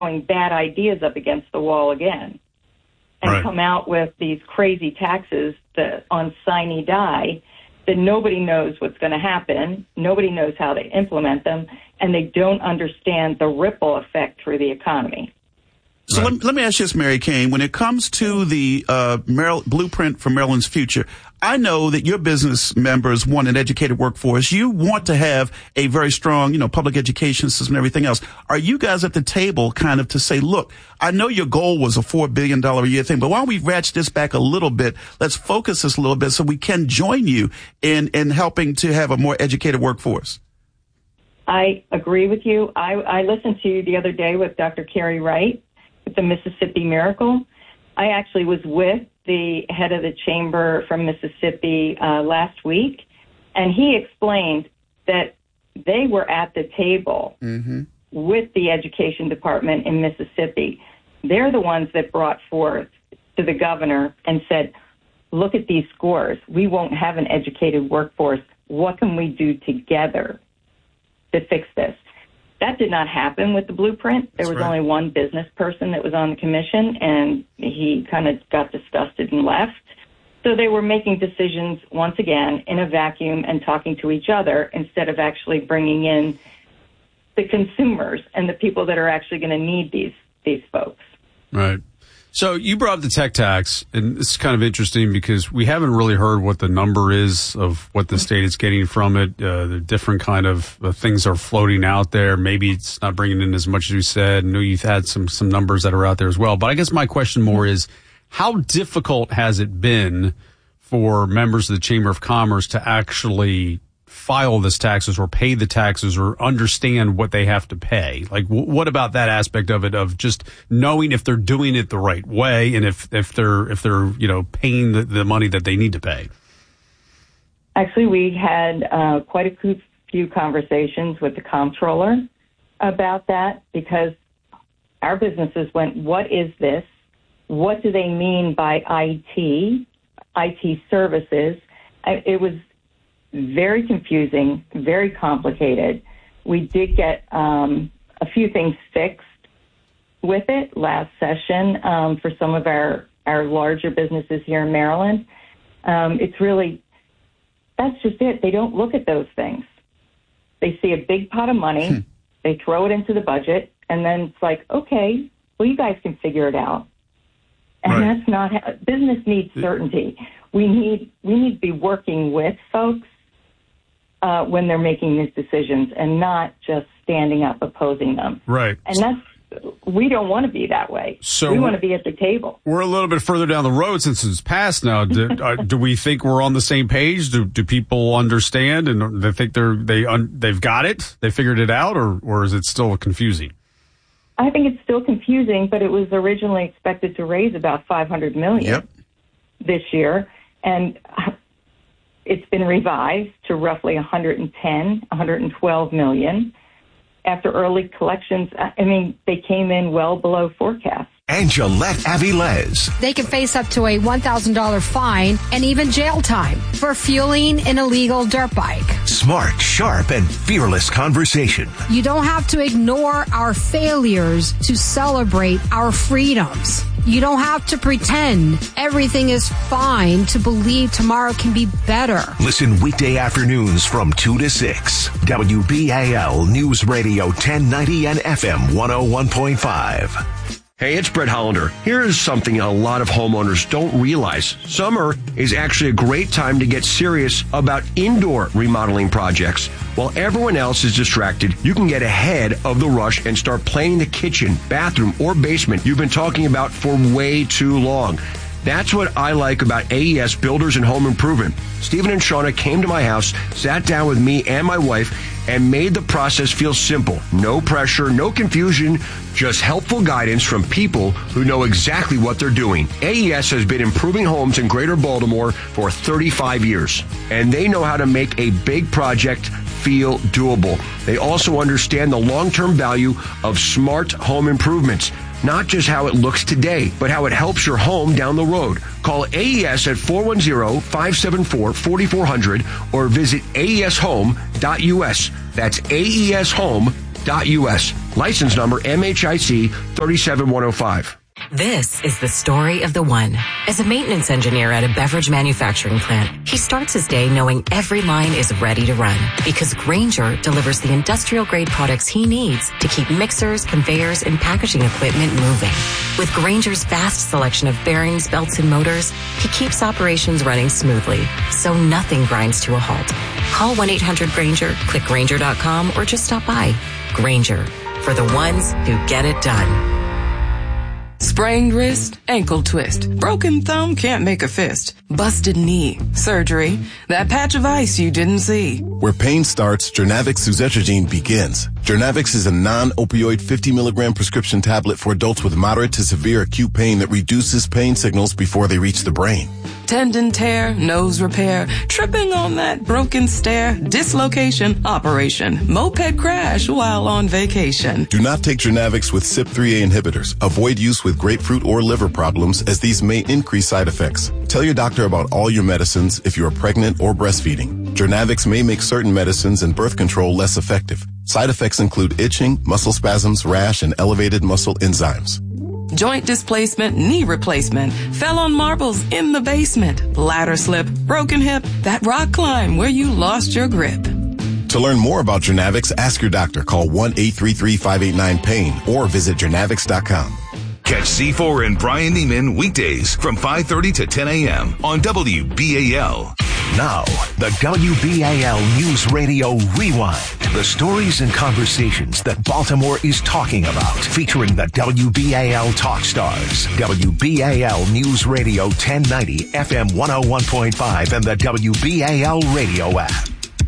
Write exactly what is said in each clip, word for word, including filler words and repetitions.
throwing bad ideas up against the wall again and right. come out with these crazy taxes that, on sine die that nobody knows what's going to happen, nobody knows how to implement them, and they don't understand the ripple effect through the economy. So right. let, let me ask you this, Mary Kane. When it comes to the uh, Maryland, Blueprint for Maryland's Future, I know that your business members want an educated workforce. You want to have a very strong, you know, public education system and everything else. Are you guys at the table kind of to say, look, I know your goal was a four billion dollars a year thing, but why don't we ratchet this back a little bit? Let's focus this a little bit so we can join you in, in helping to have a more educated workforce. I agree with you. I, I listened to you the other day with Doctor Carey Wright with the Mississippi Miracle. I actually was with the head of the chamber from Mississippi uh, last week, and he explained that they were at the table mm-hmm. with the education department in Mississippi. They're the ones that brought forth to the governor and said, look at these scores. We won't have an educated workforce. What can we do together to fix this? That did not happen with the Blueprint. There That's was right. only one business person that was on the commission, and he kind of got disgusted and left. So they were making decisions, once again, in a vacuum and talking to each other instead of actually bringing in the consumers and the people that are actually going to need these these folks. Right. So you brought up the tech tax, and this is kind of interesting because we haven't really heard what the number is of what the state is getting from it. Uh, the different kind of uh, things are floating out there. Maybe it's not bringing in as much as you said. I know you've had some, some numbers that are out there as well. But I guess my question more is, how difficult has it been for members of the Chamber of Commerce to actually file this taxes or pay the taxes or understand what they have to pay? Like, w- what about that aspect of it, of just knowing if they're doing it the right way and if, if they're, if they're, you know, paying the, the money that they need to pay? Actually, we had uh, quite a few, few conversations with the comptroller about that, because our businesses went, what is this? What do they mean by I T, I T services? I, it was very confusing, very complicated. We did get um, a few things fixed with it last session um, for some of our, our larger businesses here in Maryland. Um, it's really, that's just it. They don't look at those things. They see a big pot of money, hmm. they throw it into the budget, and then it's like, okay, well, you guys can figure it out. And right. that's not how, business needs certainty. We need we need to be working with folks uh, when they're making these decisions, and not just standing up opposing them. Right. And that's, we don't want to be that way. So we want to be at the table. We're a little bit further down the road since it's passed now. Do, uh, do we think we're on the same page? Do do people understand and they think they're they un, they've got it? They figured it out, or or is it still confusing? I think it's still confusing, but it was originally expected to raise about five hundred million dollars yep. this year, and it's been revised to roughly one hundred ten, one hundred twelve million dollars. After early collections, I mean, they came in well below forecast. Angelette Avilés. They can face up to a one thousand dollars fine and even jail time for fueling an illegal dirt bike. Smart, sharp, and fearless conversation. You don't have to ignore our failures to celebrate our freedoms. You don't have to pretend everything is fine to believe tomorrow can be better. Listen weekday afternoons from two to six. W B A L News Radio ten ninety and F M one oh one point five. Hey, it's Brett Hollander. Here's something a lot of homeowners don't realize. Summer is actually a great time to get serious about indoor remodeling projects. While everyone else is distracted, you can get ahead of the rush and start planning the kitchen, bathroom, or basement you've been talking about for way too long. That's what I like about A E S Builders and Home Improvement. Stephen and Shauna came to my house, sat down with me and my wife, and made the process feel simple. No pressure, no confusion, just helpful guidance from people who know exactly what they're doing. A E S has been improving homes in Greater Baltimore for thirty-five years, and they know how to make a big project feel doable. They also understand the long-term value of smart home improvements. Not just how it looks today, but how it helps your home down the road. Call A E S at four one zero, five seven four, four four zero zero or visit A E S home dot U S. That's A E S home dot U S. License number M H I C three seven one zero five. This is the story of the one. As a maintenance engineer at a beverage manufacturing plant, he starts his day knowing every line is ready to run because Grainger delivers the industrial-grade products he needs to keep mixers, conveyors, and packaging equipment moving. With Grainger's vast selection of bearings, belts, and motors, he keeps operations running smoothly, so nothing grinds to a halt. Call one eight hundred Grainger, click Grainger dot com, or just stop by. Grainger, for the ones who get it done. Sprained wrist, ankle twist, broken thumb, can't make a fist, busted knee, surgery, that patch of ice you didn't see. Where pain starts, Jernavix suzetrigine begins. Jernavix is a non-opioid fifty milligram prescription tablet for adults with moderate to severe acute pain that reduces pain signals before they reach the brain. Tendon tear, nose repair, tripping on that broken stair, dislocation, operation, moped crash while on vacation. Do not take Jernavix with C Y P three A inhibitors. Avoid use with grapefruit or liver problems as these may increase side effects. Tell your doctor about all your medicines if you are pregnant or breastfeeding. Jernavix may make certain medicines and birth control less effective. Side effects include itching, muscle spasms, rash, and elevated muscle enzymes. Joint displacement, knee replacement, fell on marbles in the basement, ladder slip, broken hip, that rock climb where you lost your grip. To learn more about Jernavix, ask your doctor. Call one eight three three, five eight nine, pain or visit jernavix dot com. Catch C four and Brian Neiman weekdays from five thirty to ten a.m. on W B A L. Now, the W B A L News Radio Rewind. The stories and conversations that Baltimore is talking about, featuring the W B A L Talk Stars. W B A L News Radio ten ninety, F M one oh one point five, and the W B A L radio app.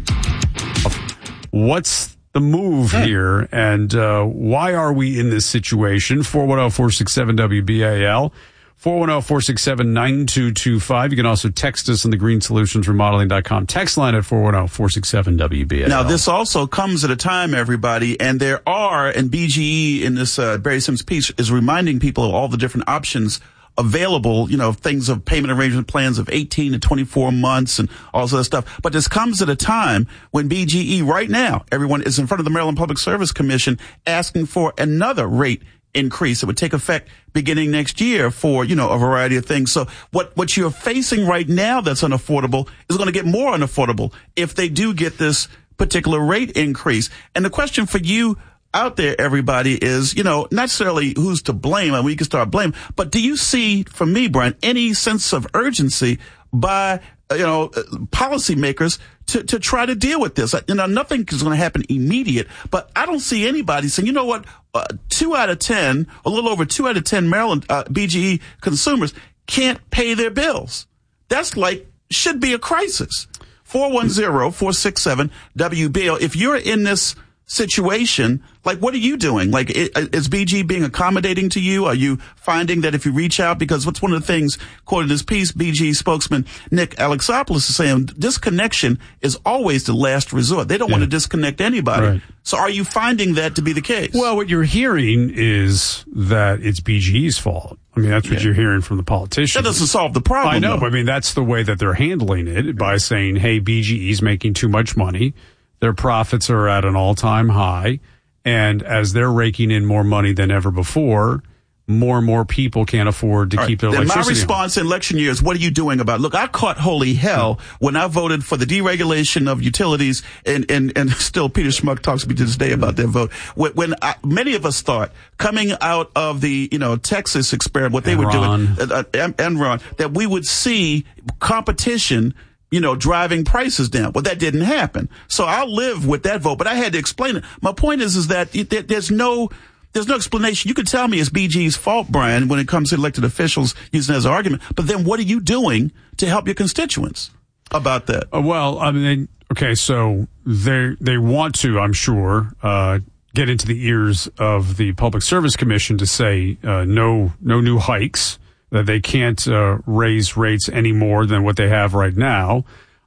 What's the move here, and uh, why are we in this situation? four one zero, four six seven, W B A L. four one zero, four six seven, nine two two five. You can also text us on the green solutions remodeling dot com text line at four one zero, four six seven, W B A L. Now, this also comes at a time, everybody, and there are, and B G E in this uh, Barry Sims piece is reminding people of all the different options available, you know, things of payment arrangement plans of eighteen to twenty-four months and all this other stuff. But this comes at a time when B G E right now, everyone is in front of the Maryland Public Service Commission asking for another rate increase that would take effect beginning next year for, you know, a variety of things. So what, what you're facing right now that's unaffordable is going to get more unaffordable if they do get this particular rate increase. And the question for you out there, everybody, is, you know, not necessarily who's to blame, and we can start blaming, but do you see, from me, Brian, any sense of urgency by, you know, policymakers to, to try to deal with this? You know, nothing is going to happen immediate, but I don't see anybody saying, you know what, uh, two out of ten, a little over two out of ten Maryland uh, B G E consumers can't pay their bills. That's like, should be a crisis. four one zero, four six seven, W B A L. If you're in this situation, like, what are you doing? Like, is B G being accommodating to you? Are you finding that if you reach out, because what's one of the things, quoted in this piece, B G spokesman Nick Alexopoulos is saying, disconnection is always the last resort. They don't yeah. want to disconnect anybody. Right. So are you finding that to be the case? Well, what you're hearing is that it's B G E's fault. I mean, that's what yeah. you're hearing from the politicians. That doesn't solve the problem. I know, though. but I mean, that's the way that they're handling it, by saying, hey, B G E's making too much money. Their profits are at an all-time high, and as they're raking in more money than ever before, more and more people can't afford to All keep right. their then electricity. My response in election years, what are you doing about it? Look, I caught holy hell when I voted for the deregulation of utilities, and, and, and still Peter Schmuck talks to me to this day about that vote. When, when I, many of us thought, coming out of the, you know, Texas experiment, what they were doing, uh, Enron, that we would see competition, you know, driving prices down. Well, that didn't happen. So I'll live with that vote, but I had to explain it. My point is, is that it, there's no, there's no explanation. You could tell me it's B G's fault, Brian, when it comes to elected officials using it as an argument, but then what are you doing to help your constituents about that? Uh, well, I mean, okay, so they, they want to, I'm sure, uh, get into the ears of the Public Service Commission to say, uh, no, no new hikes, that they can't uh, raise rates any more than what they have right now.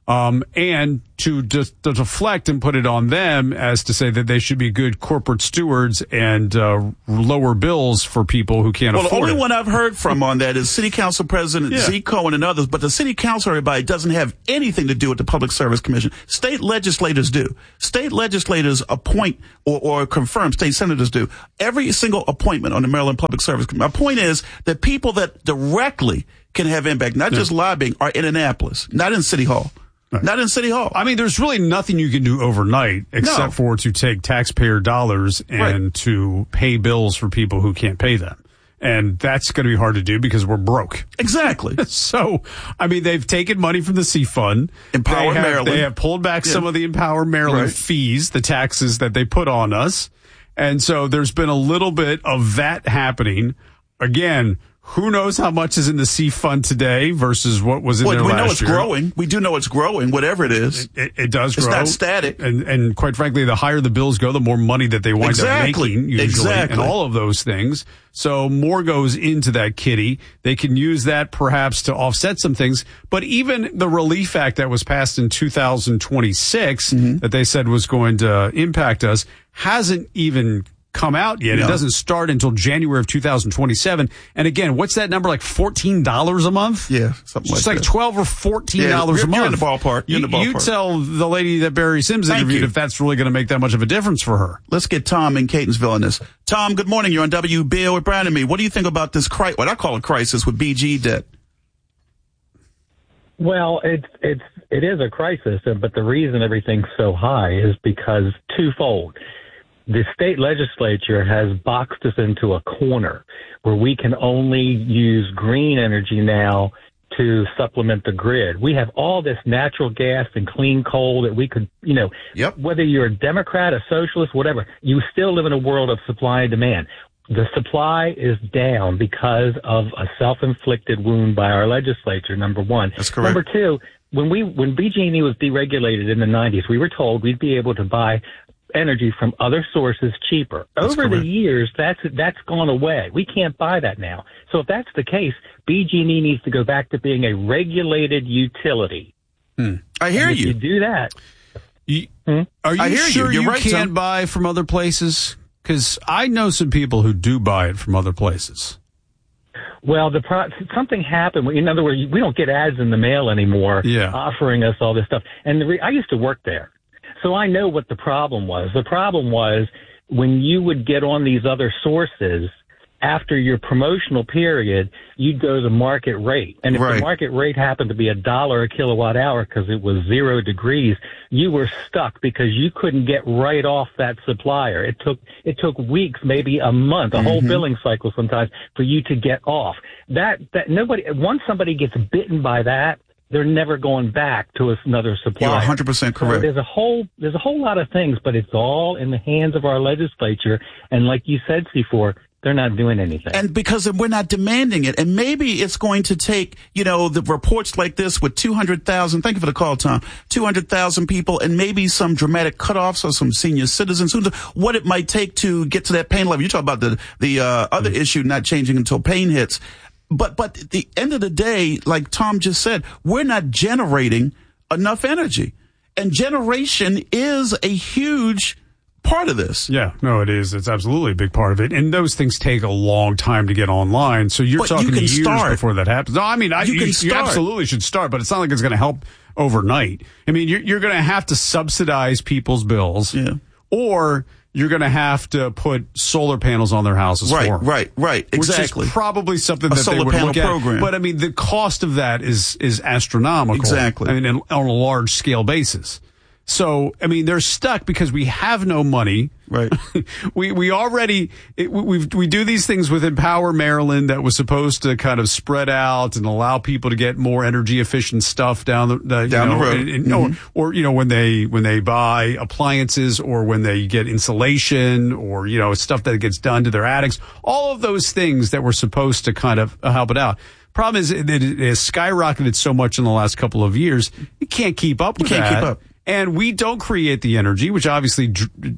Um, and to just to deflect and put it on them as to say that they should be good corporate stewards and uh, lower bills for people who can't well, afford it. Well, the only one I've heard from on that is City Council President yeah. Z. Cohen and others, but the City Council, everybody, doesn't have anything to do with the Public Service Commission. State legislators do. State legislators appoint or, or confirm, state senators do, every single appointment on the Maryland Public Service Commission. My point is that people that directly can have impact, not yeah. just lobbying, are in Annapolis, not in City Hall. Right. Not in City Hall. I mean, there's really nothing you can do overnight except no. for to take taxpayer dollars and right. to pay bills for people who can't pay them. And that's going to be hard to do because we're broke. Exactly. So, I mean, they've taken money from the C Fund. Empower they have, Maryland. They have pulled back yeah. some of the Empower Maryland right. fees, the taxes that they put on us. And so there's been a little bit of that happening. Again, who knows how much is in the C Fund today versus what was in well, there we last year? We know it's year. growing. We do know it's growing, whatever it is. It, it, it does it's grow. It's not static. And, and quite frankly, the higher the bills go, the more money that they wind exactly. up making, usually, exactly. and all of those things. So more goes into that kitty. They can use that perhaps to offset some things. But even the Relief Act that was passed in two thousand twenty-six mm-hmm. that they said was going to impact us hasn't even come out yet. No. It doesn't start until January of two thousand twenty-seven. And again, what's that number, like fourteen dollars a month? Yeah, something it's like like that. twelve or fourteen dollars yeah, a month. You're in the ballpark. You're you, in the ballpark. You tell the lady that Barry Sims Thank interviewed you. if that's really going to make that much of a difference for her. Let's get Tom in Catonsville on this. Tom, good morning. You're on W B A L with Brian and me. What do you think about this cri- what I call a crisis with B G debt? Well, it's it's it is a crisis, but the reason everything's so high is because twofold. The state legislature has boxed us into a corner where we can only use green energy now to supplement the grid. We have all this natural gas and clean coal that we could, you know, yep. whether you're a Democrat, a socialist, whatever, you still live in a world of supply and demand. The supply is down because of a self-inflicted wound by our legislature, number one. That's correct. Number two, when we when B G and E was deregulated in the nineties, we were told we'd be able to buy energy from other sources cheaper. That's Over correct. the years, that's that's gone away. We can't buy that now. So if that's the case, B G and E needs to go back to being a regulated utility. Hmm. I hear and if you. you do that. You, hmm? Are you I hear sure you, you right, can't Tom. buy from other places? Because I know some people who do buy it from other places. Well, the pro- something happened. In other words, we don't get ads in the mail anymore yeah. offering us all this stuff. And the re- I used to work there. So I know what the problem was. The problem was when you would get on these other sources, after your promotional period, you'd go to the market rate. And if right. the market rate happened to be a dollar a kilowatt hour because it was zero degrees, you were stuck because you couldn't get right off that supplier. It took it took weeks, maybe a month, a mm-hmm. whole billing cycle sometimes for you to get off. That that nobody once somebody gets bitten by that, they're never going back to another supplier. You're one hundred percent correct. So there's a whole there's a whole lot of things, but it's all in the hands of our legislature. And like you said, C four, they're not doing anything. And because we're not demanding it. And maybe it's going to take, you know, the reports like this with two hundred thousand, thank you for the call, Tom, two hundred thousand people and maybe some dramatic cutoffs or some senior citizens, who, what it might take to get to that pain level. You talk about the, the uh, other mm-hmm. issue not changing until pain hits. But, but at the end of the day, like Tom just said, we're not generating enough energy. And generation is a huge part of this. Yeah, no, it is. It's absolutely a big part of it. And those things take a long time to get online. So you're but talking you years start. before that happens. No, I mean, I, you, you, can you start. absolutely should start, but it's not like it's going to help overnight. I mean, you're, you're going to have to subsidize people's bills. Yeah. Or you're going to have to put solar panels on their houses right, for them. Right, right, exactly. Which is probably something a that solar they would panel look at. program. But I mean, the cost of that is is astronomical. Exactly. I mean, on a large scale basis. So, I mean, they're stuck because we have no money. Right. we we already it, we we do these things with Empower Maryland that was supposed to kind of spread out and allow people to get more energy efficient stuff down the, the down you know, the road, and, and, mm-hmm. or, or you know when they when they buy appliances or when they get insulation or you know stuff that gets done to their attics. All of those things that were supposed to kind of help it out. Problem is that it has skyrocketed so much in the last couple of years. You can't keep up with you can't that. keep up. and we don't create the energy, which obviously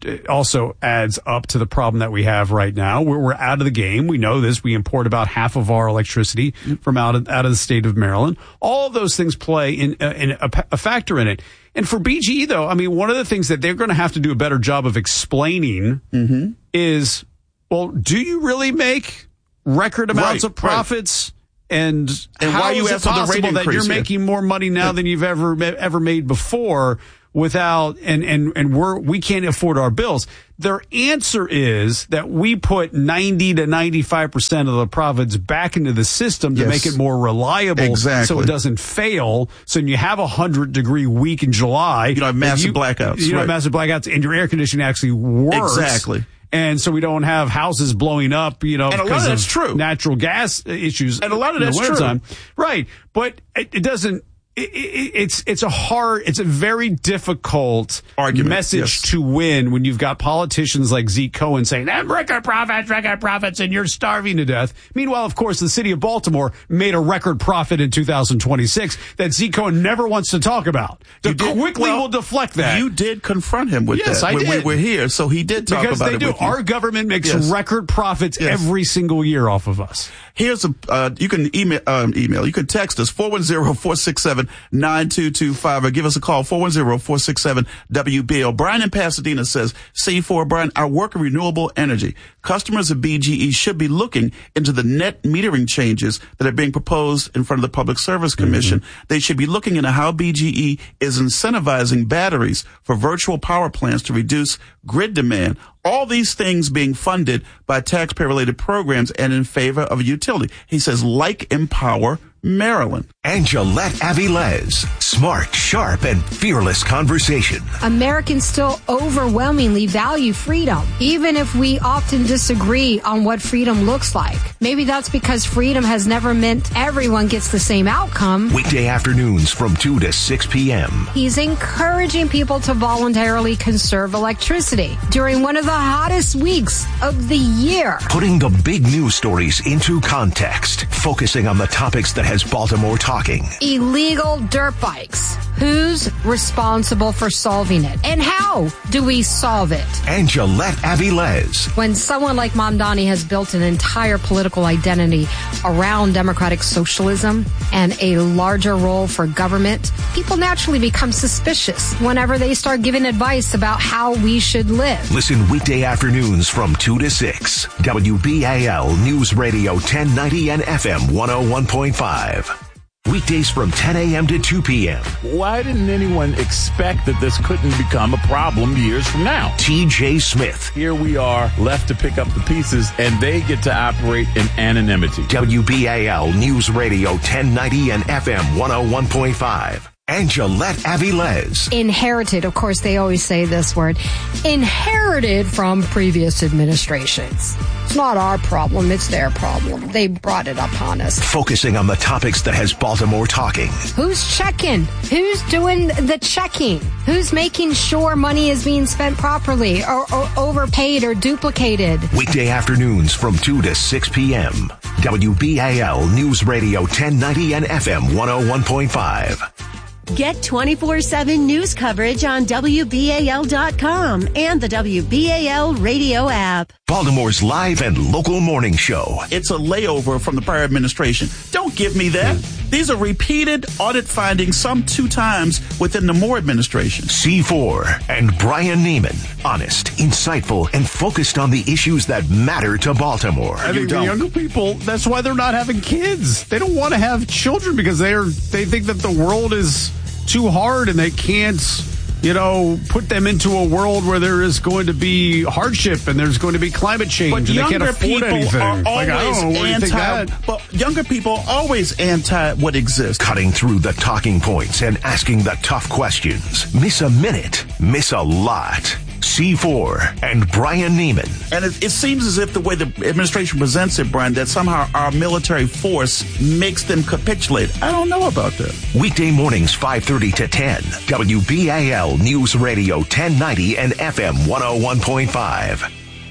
also adds up to the problem that we have right now. We're, we're out of the game. We know this. We import about half of our electricity from out of, out of the state of Maryland. All of those things play in, uh, in a, a factor in it. And for B G E, though, I mean, one of the things that they're going to have to do a better job of explaining mm-hmm. is, well, do you really make record amounts right, of profits? Right. And, and how why you is it possible that you're here? making more money now yeah. than you've ever ever made before without and and and we're we can't afford our bills? Their answer is that we put ninety to ninety-five percent of the profits back into the system to yes. make it more reliable exactly. so it doesn't fail. So when you have a hundred degree week in July, you don't have massive you, blackouts. You don't right. have massive blackouts and your air conditioning actually works. Exactly. And so we don't have houses blowing up, you know, and a lot of that's true. Natural gas issues. And a lot of that's true. Time. Right. But it, it doesn't, it, it, it's, it's a hard, it's a very difficult argument message yes. to win when you've got politicians like Zeke Cohen saying, record profits, record profits, and you're starving to death. Meanwhile, of course, the city of Baltimore made a record profit in two thousand twenty-six that Zeke Cohen never wants to talk about. To quickly well, will deflect that. You did confront him with yes, that I when did. we were here, so he did talk because about they it do. with you. Our government makes yes. record profits yes. every single year off of us. Here's a, uh, you can email, um, email, you can text us four one zero, four six seven, nine two two five or give us a call four one zero, four six seven, W B L. Brian in Pasadena says, C four, Brian, our work of renewable energy. Customers of B G E should be looking into the net metering changes that are being proposed in front of the Public Service Commission. Mm-hmm. They should be looking into how B G E is incentivizing batteries for virtual power plants to reduce grid demand. All these things being funded by taxpayer-related programs and in favor of a utility. He says, like Empower Maryland. Angelette Avilés. Smart, sharp, and fearless conversation. Americans still overwhelmingly value freedom, even if we often disagree on what freedom looks like. Maybe that's because freedom has never meant everyone gets the same outcome. Weekday afternoons from two to six p.m. He's encouraging people to voluntarily conserve electricity during one of the hottest weeks of the year. Putting the big news stories into context, focusing on the topics that has Baltimore talking. Illegal dirt bikes. Who's responsible for solving it? And how do we solve it? Angelette Avilés. When someone like Mamdani has built an entire political identity around democratic socialism and a larger role for government, people naturally become suspicious whenever they start giving advice about how we should live. Listen weekday afternoons from two to six. W B A L News Radio ten ninety and F M one oh one point five. Weekdays from ten a.m. to two p.m. Why didn't anyone expect that this couldn't become a problem years from now? T J Smith. Here we are, left to pick up the pieces, and they get to operate in anonymity. W B A L News Radio ten ninety and F M one oh one point five. Angelette Avilés. Inherited, of course, they always say this word. Inherited from previous administrations. It's not our problem, it's their problem. They brought it upon us. Focusing on the topics that has Baltimore talking. Who's checking? Who's doing the checking? Who's making sure money is being spent properly or, or overpaid or duplicated? Weekday afternoons from two to six p.m. W B A L News Radio ten ninety and F M one oh one point five. Get twenty-four seven news coverage on W B A L dot com and the W B A L radio app. Baltimore's live and local morning show. It's a layover from the prior administration. Don't give me that. Mm. These are repeated audit findings, some two times within the Moore administration. C four and Brian Neiman. Honest, insightful, and focused on the issues that matter to Baltimore. I think the younger people, that's why they're not having kids. They don't want to have children because they're they think that the world is too hard and they can't, you know, put them into a world where there is going to be hardship and there's going to be climate change but and they can't afford anything. Are like, I don't know, anti, that? But younger people are always anti what exists. Cutting through the talking points and asking the tough questions. Miss a minute, miss a lot. C four and Brian Neiman. And it, it seems as if the way the administration presents it, Brian, that somehow our military force makes them capitulate. I don't know about that. Weekday mornings five thirty to ten. W B A L News Radio ten ninety and F M one oh one point five.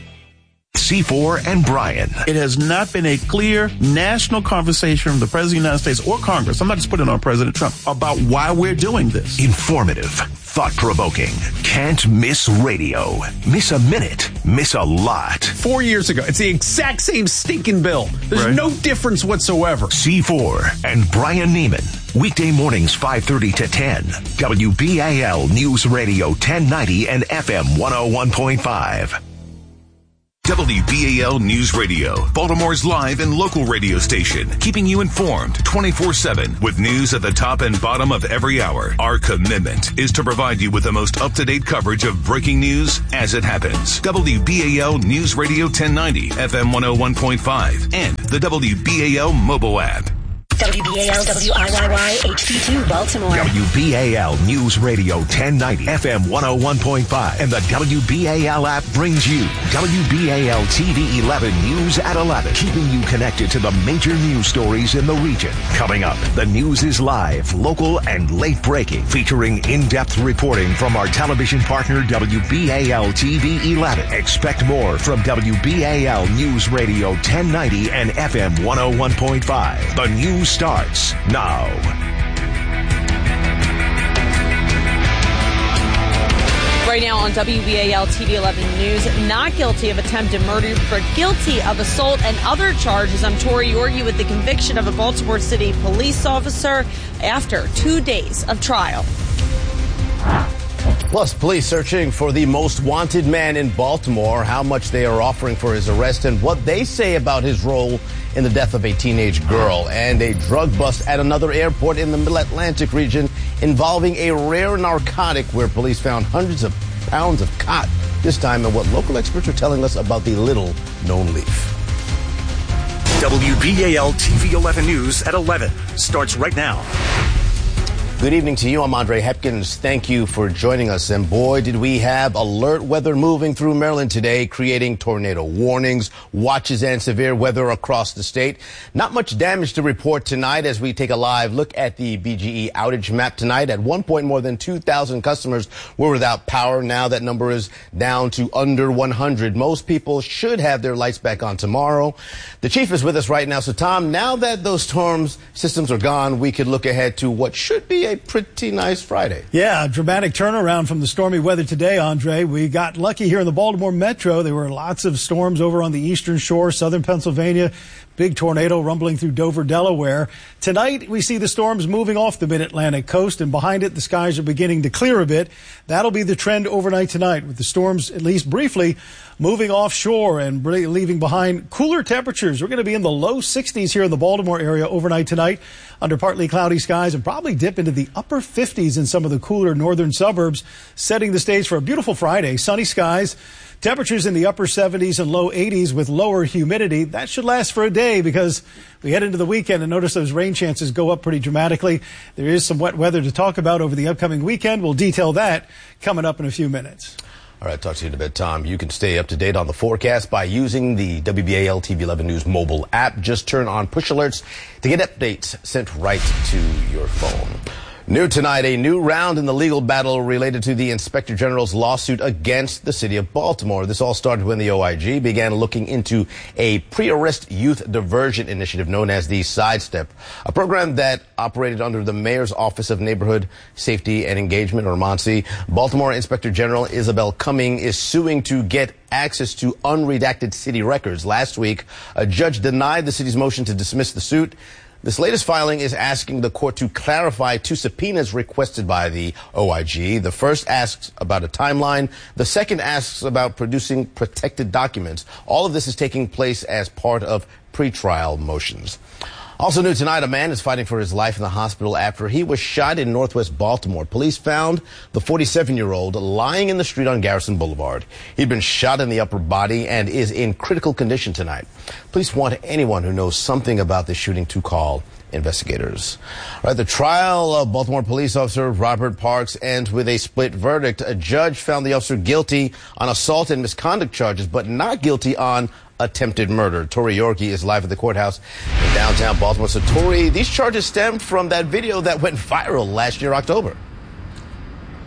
C four and Brian. It has not been a clear national conversation from the President of the United States or Congress, I'm not just putting it on President Trump, about why we're doing this. Informative, thought-provoking. Can't miss radio. Miss a minute. Miss a lot. Four years ago. It's the exact same stinking bill. There's Right. no difference whatsoever. C four and Brian Neiman. Weekday mornings five thirty to ten. W B A L News Radio ten ninety and F M one oh one point five. W B A L News Radio, Baltimore's live and local radio station, keeping you informed twenty-four seven with news at the top and bottom of every hour. Our commitment is to provide you with the most up-to-date coverage of breaking news as it happens. W B A L News Radio ten ninety, F M one oh one point five, and the W B A L mobile app. W B A L W I Y Y H D two Baltimore. W B A L News Radio ten ninety, F M one oh one point five, and the W B A L app brings you W B A L T V eleven News at eleven, keeping you connected to the major news stories in the region. Coming up, the news is live, local, and late breaking, featuring in-depth reporting from our television partner W B A L T V eleven. Expect more from W B A L News Radio ten ninety and F M one oh one point five. The news starts now. Right now on W B A L T V eleven News, not guilty of attempted murder, but guilty of assault and other charges. I'm Tori Yorgi with the conviction of a Baltimore City police officer after two days of trial. Plus, police searching for the most wanted man in Baltimore, how much they are offering for his arrest, and what they say about his role in the death of a teenage girl, and a drug bust at another airport in the Middle Atlantic region involving a rare narcotic where police found hundreds of pounds of cot, this time, and what local experts are telling us about the little-known leaf. W B A L T V eleven News at eleven starts right now. Good evening to you. I'm Andre Hepkins. Thank you for joining us. And boy, did we have alert weather moving through Maryland today, creating tornado warnings, watches, and severe weather across the state. Not much damage to report tonight as we take a live look at the B G E outage map tonight. At one point, more than two thousand customers were without power. Now that number is down to under one hundred. Most people should have their lights back on tomorrow. The chief is with us right now. So, Tom, now that those storms systems are gone, we could look ahead to what should be a pretty nice Friday. Yeah, a dramatic turnaround from the stormy weather today, Andre. We got lucky here in the Baltimore Metro. There were lots of storms over on the eastern shore, southern Pennsylvania. Big tornado rumbling through Dover, Delaware. Tonight, we see the storms moving off the mid-Atlantic coast, and behind it, the skies are beginning to clear a bit. That'll be the trend overnight tonight, with the storms, at least briefly, moving offshore and leaving behind cooler temperatures. We're going to be in the low sixties here in the Baltimore area overnight tonight, under partly cloudy skies, and probably dip into the upper fifties in some of the cooler northern suburbs, setting the stage for a beautiful Friday. Sunny skies. Temperatures in the upper seventies and low eighties with lower humidity. That should last for a day because we head into the weekend and notice those rain chances go up pretty dramatically. There is some wet weather to talk about over the upcoming weekend. We'll detail that coming up in a few minutes. All right, talk to you in a bit, Tom. You can stay up to date on the forecast by using the W B A L T V eleven News mobile app. Just turn on push alerts to get updates sent right to your phone. New tonight, a new round in the legal battle related to the Inspector General's lawsuit against the city of Baltimore. This all started when the O I G began looking into a pre-arrest youth diversion initiative known as the Sidestep, a program that operated under the Mayor's Office of Neighborhood Safety and Engagement, or MONSE. Baltimore Inspector General Isabel Cumming is suing to get access to unredacted city records. Last week, a judge denied the city's motion to dismiss the suit. This latest filing is asking the court to clarify two subpoenas requested by the O I G. The first asks about a timeline. The second asks about producing protected documents. All of this is taking place as part of pretrial motions. Also new tonight, a man is fighting for his life in the hospital after he was shot in northwest Baltimore. Police found the forty-seven-year-old lying in the street on Garrison Boulevard. He'd been shot in the upper body and is in critical condition tonight. Police want anyone who knows something about the shooting to call investigators. All right, the trial of Baltimore police officer Robert Parks ends with a split verdict. A judge found the officer guilty on assault and misconduct charges, but not guilty on attempted murder. Tori Yorkie is live at the courthouse in downtown Baltimore. So, Tori, these charges stem from that video that went viral last year, October.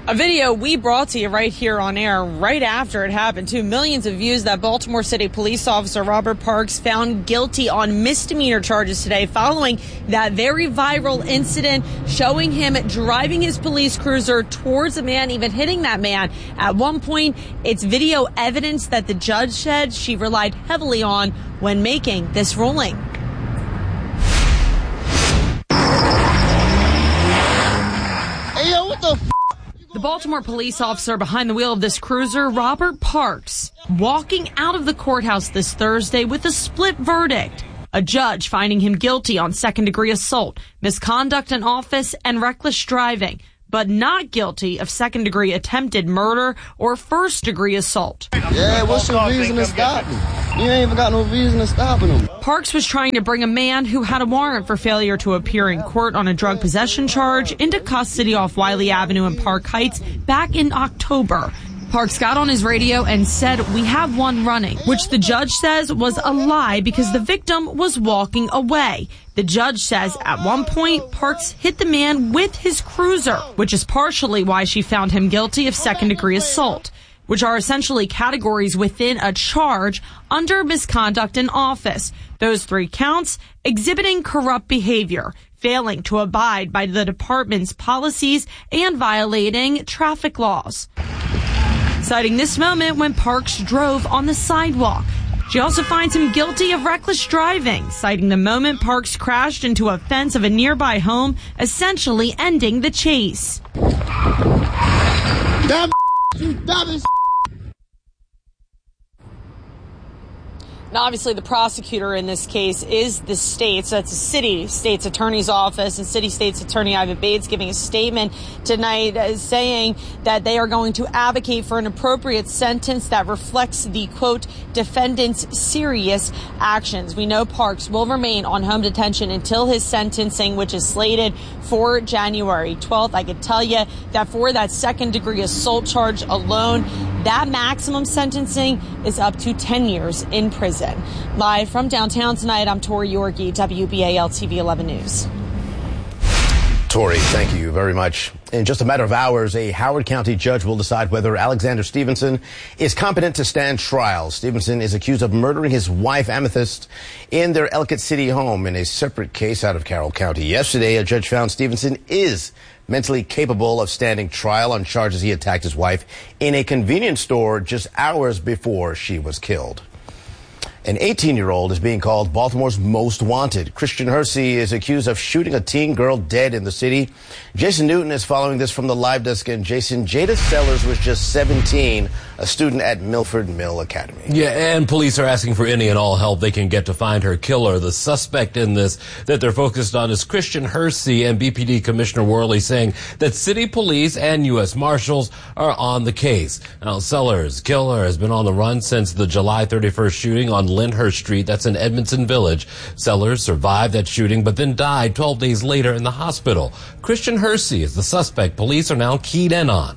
A video we brought to you right here on air right after it happened, too. Millions of views. That Baltimore City police officer Robert Parks found guilty on misdemeanor charges today following that very viral incident showing him driving his police cruiser towards a man, even hitting that man. At one point, it's video evidence that the judge said she relied heavily on when making this ruling. Hey, yo, what the f- The Baltimore police officer behind the wheel of this cruiser, Robert Parks, walking out of the courthouse this Thursday with a split verdict. A judge finding him guilty on second-degree assault, misconduct in office, and reckless driving, but not guilty of second-degree attempted murder or first-degree assault. Yeah, what's your reason to stop me? You ain't even got no reason to stopping him. Parks was trying to bring a man who had a warrant for failure to appear in court on a drug possession charge into custody off Wiley Avenue in Park Heights back in October. Parks got on his radio and said, "We have one running," which the judge says was a lie because the victim was walking away. The judge says at one point, Parks hit the man with his cruiser, which is partially why she found him guilty of second-degree assault, which are essentially categories within a charge under misconduct in office. Those three counts: exhibiting corrupt behavior, failing to abide by the department's policies, and violating traffic laws. Citing this moment when Parks drove on the sidewalk. She also finds him guilty of reckless driving, citing the moment Parks crashed into a fence of a nearby home, essentially ending the chase. Damn, you dumb as Now, obviously, the prosecutor in this case is the state. So that's the city state's attorney's office, and city state's attorney Ivan Bates giving a statement tonight uh, saying that they are going to advocate for an appropriate sentence that reflects the, quote, defendant's serious actions. We know Parks will remain on home detention until his sentencing, which is slated for January twelfth. I could tell you that for that second degree assault charge alone, that maximum sentencing is up to ten years in prison. Live from downtown tonight, I'm Tori Yorkie, W B A L T V eleven News. Tori, thank you very much. In just a matter of hours, a Howard County judge will decide whether Alexander Stevenson is competent to stand trial. Stevenson is accused of murdering his wife, Amethyst, in their Ellicott City home in a separate case out of Carroll County. Yesterday, a judge found Stevenson is mentally capable of standing trial on charges he attacked his wife in a convenience store just hours before she was killed. An eighteen-year-old is being called Baltimore's most wanted. Christian Hersey is accused of shooting a teen girl dead in the city. Jason Newton is following this from the live desk. And Jason, Jada Sellers was just seventeen, a student at Milford Mill Academy. Yeah, and police are asking for any and all help they can get to find her killer. The suspect in this that they're focused on is Christian Hersey, and B P D Commissioner Worley saying that city police and U S Marshals are on the case. Now, Sellers' killer has been on the run since the July thirty-first shooting on Lyndhurst Street. That's in Edmondson Village. Sellers survived that shooting, but then died twelve days later in the hospital. Christian Hersey is the suspect police are now keyed in on.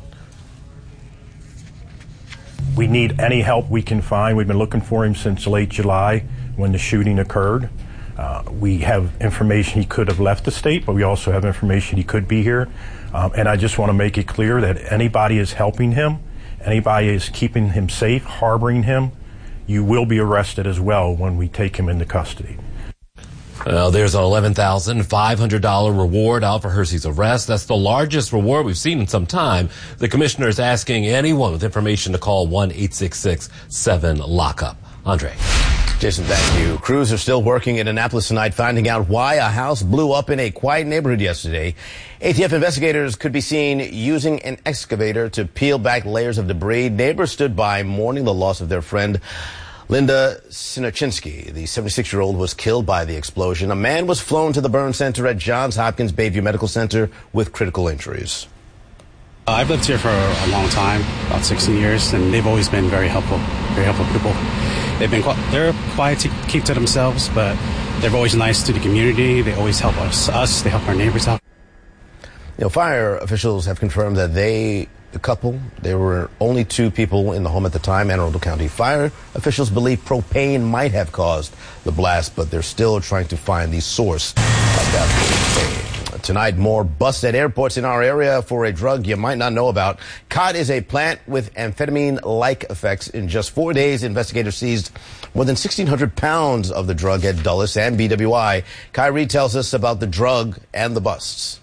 We need any help we can find. We've been looking for him since late July when the shooting occurred. Uh, we have information he could have left the state, but we also have information he could be here. Um, and I just want to make it clear that anybody is helping him, anybody is keeping him safe, harboring him, you will be arrested as well when we take him into custody. Well, there's an eleven thousand five hundred dollars reward out for Hersey's arrest. That's the largest reward we've seen in some time. The commissioner is asking anyone with information to call one eight six six seven lockup. Andre. Jason, thank you. Crews are still working in Annapolis tonight, finding out why a house blew up in a quiet neighborhood yesterday. A T F investigators could be seen using an excavator to peel back layers of debris. Neighbors stood by mourning the loss of their friend, Linda Sinochinsky. The seventy-six-year-old was killed by the explosion. A man was flown to the burn center at Johns Hopkins Bayview Medical Center with critical injuries. Uh, I've lived here for a long time, about sixteen years, and they've always been very helpful, very helpful people. They've been they're quiet to keep to themselves, but they're always nice to the community. They always help us. us. They help our neighbors out. You know, fire officials have confirmed that they, the couple, there were only two people in the home at the time. Anne Arundel County fire officials believe propane might have caused the blast, but they're still trying to find the source of that propane. Tonight, more busts at airports in our area for a drug you might not know about. Caught is a plant with amphetamine-like effects. In just four days, investigators seized more than sixteen hundred pounds of the drug at Dulles and B W I. Kai Reed tells us about the drug and the busts.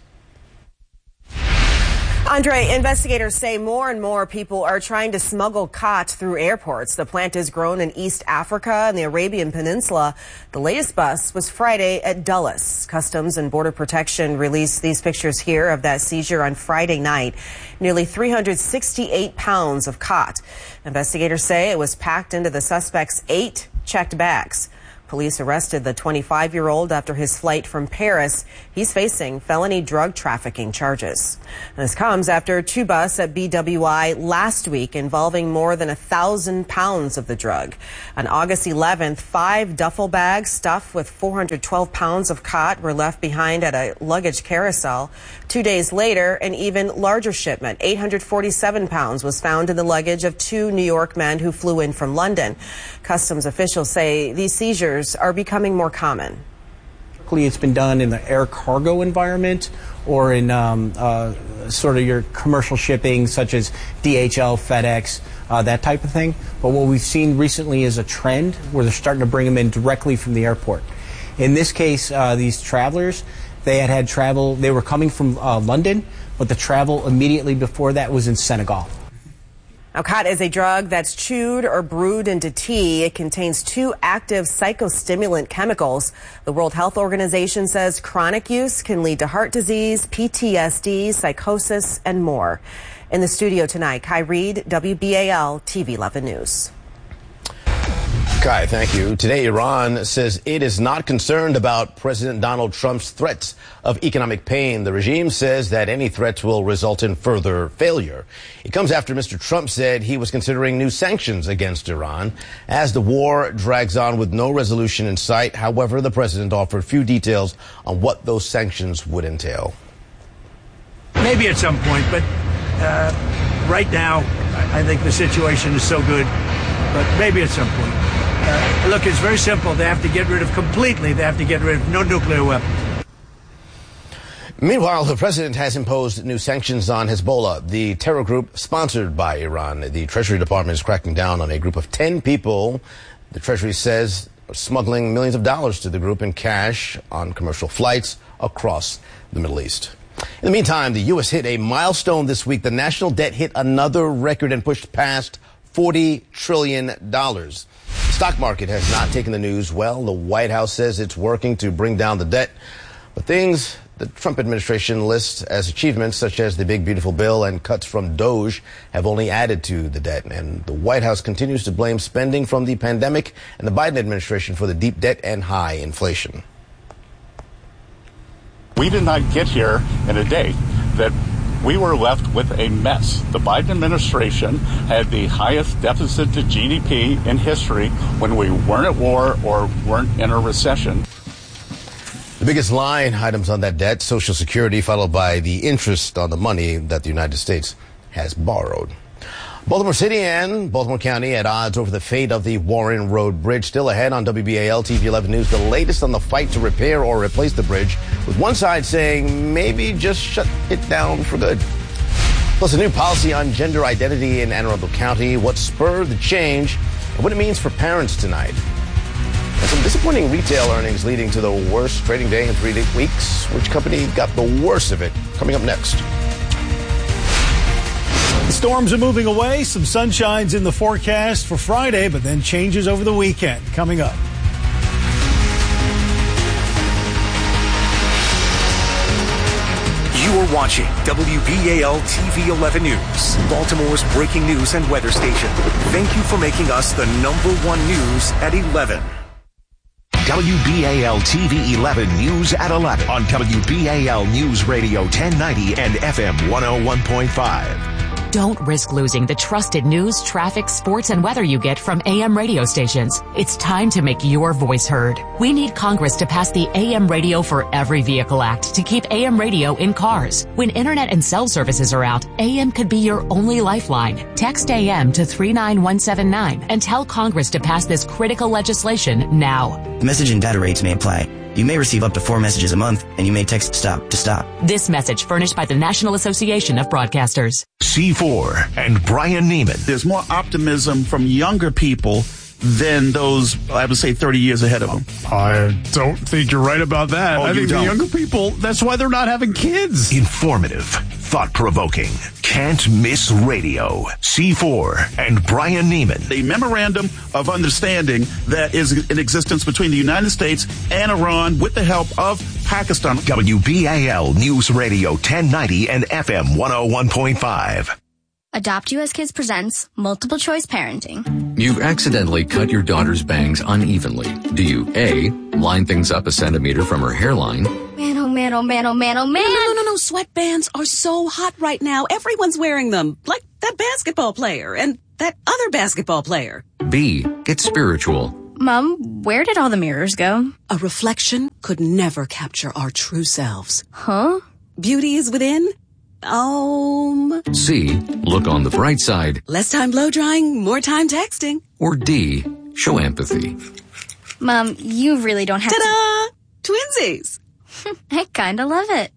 Andre, investigators say more and more people are trying to smuggle khat through airports. The plant is grown in East Africa and the Arabian Peninsula. The latest bust was Friday at Dulles. Customs and Border Protection released these pictures here of that seizure on Friday night. Nearly three hundred sixty-eight pounds of khat. Investigators say it was packed into the suspect's eight checked bags. Police arrested the twenty-five-year-old after his flight from Paris. He's facing felony drug trafficking charges. And this comes after two busts at B W I last week involving more than a thousand pounds of the drug. On August eleventh, five duffel bags stuffed with four hundred twelve pounds of khat were left behind at a luggage carousel. Two days later, an even larger shipment, eight hundred forty-seven pounds, was found in the luggage of two New York men who flew in from London. Customs officials say these seizures are becoming more common. It's been done in the air cargo environment or in um, uh, sort of your commercial shipping such as D H L, FedEx, uh, that type of thing. But what we've seen recently is a trend where they're starting to bring them in directly from the airport. In this case, uh, these travelers, they had had travel, they were coming from uh, London, but the travel immediately before that was in Senegal. Now, khat is a drug that's chewed or brewed into tea. It contains two active psychostimulant chemicals. The World Health Organization says chronic use can lead to heart disease, P T S D, psychosis, and more. In the studio tonight, Kai Reed, W B A L T V eleven News. Kai, thank you. Today, Iran says it is not concerned about President Donald Trump's threats of economic pain. The regime says that any threats will result in further failure. It comes after Mister Trump said he was considering new sanctions against Iran as the war drags on with no resolution in sight. However, the president offered few details on what those sanctions would entail. Maybe at some point, but uh, right now, I think the situation is so good, but maybe at some point. Uh, look, it's very simple. They have to get rid of completely, they have to get rid of no nuclear weapons. Meanwhile, the president has imposed new sanctions on Hezbollah, the terror group sponsored by Iran. The Treasury Department is cracking down on a group of ten people. The Treasury says are smuggling millions of dollars to the group in cash on commercial flights across the Middle East. In the meantime, the U S hit a milestone this week. The national debt hit another record and pushed past forty trillion dollars. The stock market has not taken the news well. The White House says it's working to bring down the debt. But things the Trump administration lists as achievements, such as the big, beautiful bill and cuts from DOGE, have only added to the debt. And the White House continues to blame spending from the pandemic and the Biden administration for the deep debt and high inflation. We did not get here in a day. That we were left with a mess. The Biden administration had the highest deficit to G D P in history when we weren't at war or weren't in a recession. The biggest line items on that debt, Social Security, followed by the interest on the money that the United States has borrowed. Baltimore City and Baltimore County at odds over the fate of the Warren Road Bridge. Still ahead on W B A L T V eleven News, the latest on the fight to repair or replace the bridge, with one side saying maybe just shut it down for good. Plus a new policy on gender identity in Anne Arundel County, what spurred the change, and what it means for parents tonight. And some disappointing retail earnings leading to the worst trading day in three weeks. Which company got the worst of it? Coming up next. The storms are moving away. Some sunshine's in the forecast for Friday, but then changes over the weekend. Coming up. You are watching W B A L T V eleven News, Baltimore's breaking news and weather station. Thank you for making us the number one news at eleven. W B A L T V eleven News at eleven on W B A L News Radio ten ninety and F M one oh one point five. Don't risk losing the trusted news, traffic, sports, and weather you get from A M radio stations. It's time to make your voice heard. We need Congress to pass the A M Radio for Every Vehicle Act to keep A M radio in cars. When internet and cell services are out, A M could be your only lifeline. Text A M to three nine one seven nine and tell Congress to pass this critical legislation now. Message and data rates may apply. You may receive up to four messages a month, and you may text STOP to stop. This message furnished by the National Association of Broadcasters. C four and Brian Neiman. There's more optimism from younger people than those, I would say, thirty years ahead of them. I don't think you're right about that. Oh, I you think don't? the younger people, that's why they're not having kids. Informative, thought-provoking, can't miss radio. C four and Brian Neiman. A memorandum of understanding that is in existence between the United States and Iran with the help of Pakistan. W B A L News Radio ten ninety and F M one oh one point five. Adopt U S Kids presents Multiple Choice Parenting. You've accidentally cut your daughter's bangs unevenly. Do you A, line things up a centimeter from her hairline? Man, oh man, oh man, oh man, oh man. No, no, no, no. Sweatbands are so hot right now. Everyone's wearing them. Like that basketball player and that other basketball player. B, get spiritual. Mom, where did all the mirrors go? A reflection could never capture our true selves. Huh? Beauty is within. Um. C, look on the bright side. Less time blow drying, more time texting. Or D, show empathy. Mom, you really don't have Ta-da! To... Twinsies. I kinda love it.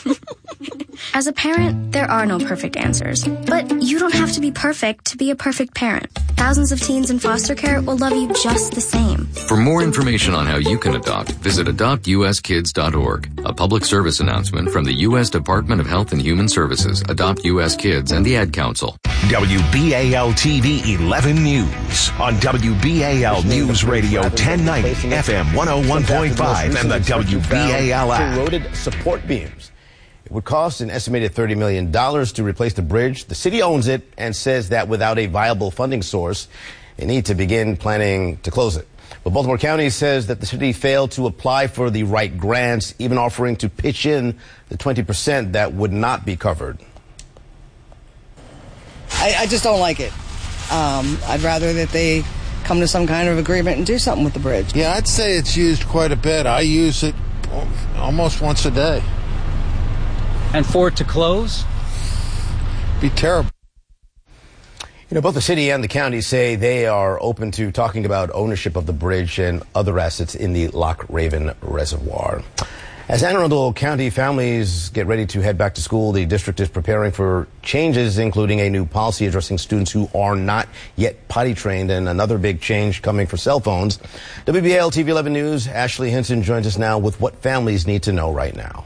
As a parent, there are no perfect answers. But you don't have to be perfect to be a perfect parent. Thousands of teens in foster care will love you just the same. For more information on how you can adopt, visit adopt u s kids dot org. A public service announcement from the U S Department of Health and Human Services, Adopt U S Kids, and the Ad Council. W B A L T V eleven News on W B A L News Radio ten ninety, F M one oh one point five, and the W B A L app. Corroded support beams. It would cost an estimated thirty million dollars to replace the bridge. The city owns it and says that without a viable funding source, they need to begin planning to close it. But Baltimore County says that the city failed to apply for the right grants, even offering to pitch in the twenty percent that would not be covered. I, I just don't like it. Um, I'd rather that they come to some kind of agreement and do something with the bridge. Yeah, I'd say it's used quite a bit. I use it almost once a day. And for it to close? Be terrible. You know, both the city and the county say they are open to talking about ownership of the bridge and other assets in the Loch Raven Reservoir. As Anne Arundel County families get ready to head back to school, the district is preparing for changes, including a new policy addressing students who are not yet potty trained, and another big change coming for cell phones. W B A L T V eleven News' Ashley Hinson joins us now with what families need to know right now.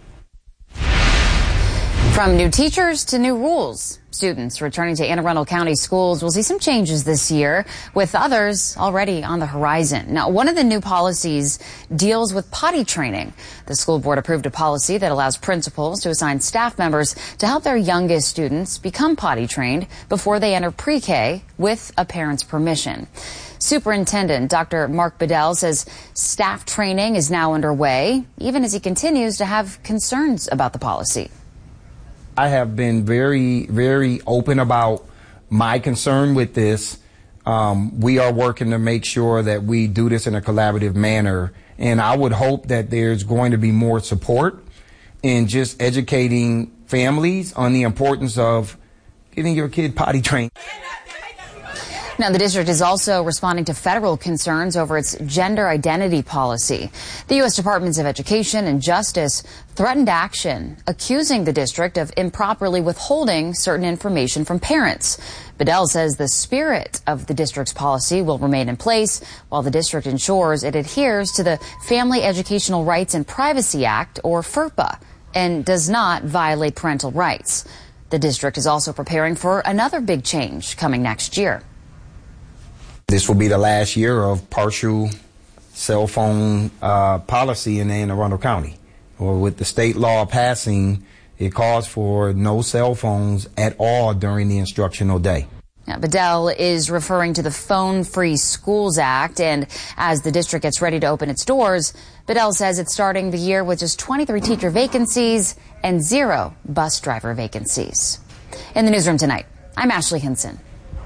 From new teachers to new rules, students returning to Anne Arundel County schools will see some changes this year, with others already on the horizon. Now, one of the new policies deals with potty training. The school board approved a policy that allows principals to assign staff members to help their youngest students become potty trained before they enter pre-K with a parent's permission. Superintendent Doctor Mark Bedell says staff training is now underway, even as he continues to have concerns about the policy. I have been very, very open about my concern with this. Um, we are working to make sure that we do this in a collaborative manner. And I would hope that there's going to be more support in just educating families on the importance of getting your kid potty trained. Now, the district is also responding to federal concerns over its gender identity policy. The U S Departments of Education and Justice threatened action, accusing the district of improperly withholding certain information from parents. Bedell says the spirit of the district's policy will remain in place, while the district ensures it adheres to the Family Educational Rights and Privacy Act, or FERPA, and does not violate parental rights. The district is also preparing for another big change coming next year. This will be the last year of partial cell phone uh, policy in Anne Arundel County. Or with the state law passing, it calls for no cell phones at all during the instructional day. Now, Bedell is referring to the Phone Free Schools Act, and as the district gets ready to open its doors, Bedell says it's starting the year with just twenty-three teacher vacancies and zero bus driver vacancies. In the newsroom tonight, I'm Ashley Hinson.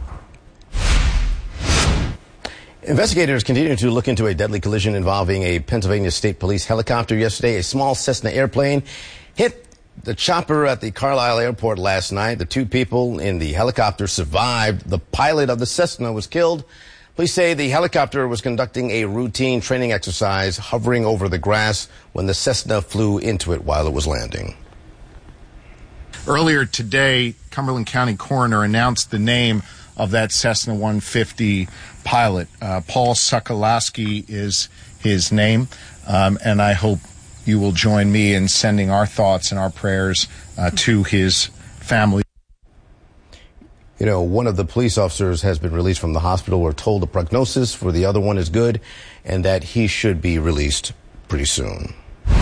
Investigators continue to look into a deadly collision involving a Pennsylvania State Police helicopter yesterday. A small Cessna airplane hit the chopper at the Carlisle Airport last night. The two people in the helicopter survived. The pilot of the Cessna was killed. Police say the helicopter was conducting a routine training exercise hovering over the grass when the Cessna flew into it while it was landing. Earlier today, Cumberland County coroner announced the name of that Cessna one fifty pilot. Uh, Paul Sokolowski is his name, um, and I hope you will join me in sending our thoughts and our prayers uh, to his family. You know, one of the police officers has been released from the hospital. We're told the prognosis for the other one is good and that he should be released pretty soon.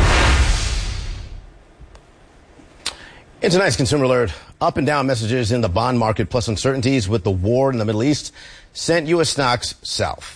In tonight's Consumer Alert, up and down messages in the bond market plus uncertainties with the war in the Middle East sent U S stocks south.